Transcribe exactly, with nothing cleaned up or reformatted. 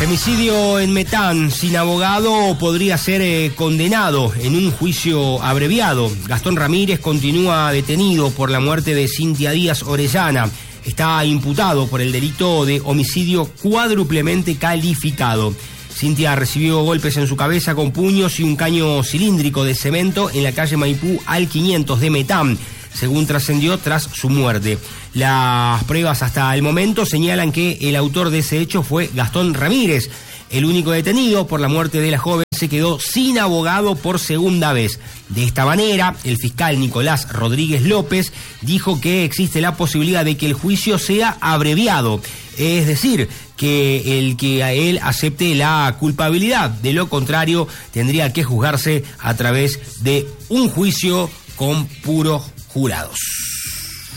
Femicidio en Metán, sin abogado, podría ser eh, condenado en un juicio abreviado. Gastón Ramírez continúa detenido por la muerte de Cintia Díaz Orellana. Está imputado por el delito de homicidio cuádruplemente calificado. Cintia recibió golpes en su cabeza con puños y un caño cilíndrico de cemento en la calle Maipú al quinientos de Metán, según trascendió tras su muerte. Las pruebas hasta el momento señalan que el autor de ese hecho fue Gastón Ramírez. El único detenido por la muerte de la joven se quedó sin abogado por segunda vez. De esta manera, el fiscal Nicolás Rodríguez López dijo que existe la posibilidad de que el juicio sea abreviado, es decir, que el que a él acepte la culpabilidad. De lo contrario, tendría que juzgarse a través de un juicio con puros jurados.